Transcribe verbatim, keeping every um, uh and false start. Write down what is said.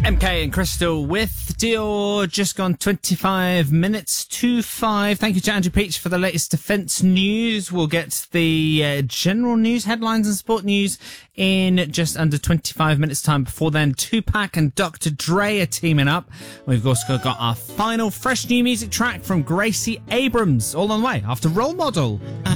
M K and Crystal with Dior, just gone twenty-five minutes to five. Thank you to Andrew Peach for the latest defence news. We'll get the uh, general news, headlines and sport news in just under twenty-five minutes time. Before then, Tupac and Doctor Dre are teaming up. We've also got our final fresh new music track from Gracie Abrams, all on the way after Role Model.